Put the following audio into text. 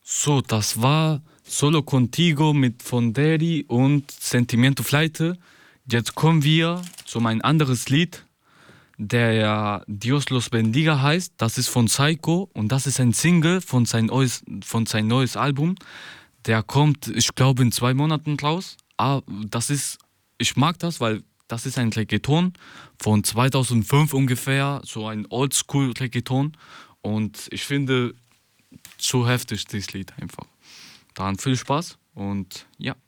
So, das war Solo Contigo mit Fonderi und Sentimento Fleite. Jetzt kommen wir zu mein anderes Lied, der ja Dios los bendiga heißt. Das ist von Psycho und das ist ein Single von sein neues Album. Der kommt, ich glaube, in 2 Monaten raus. Ich mag das, weil das ist ein Reggaeton von 2005 ungefähr, so ein Oldschool-Reggaeton. Und ich finde, zu heftig, dieses Lied einfach. Dann viel Spaß und ja.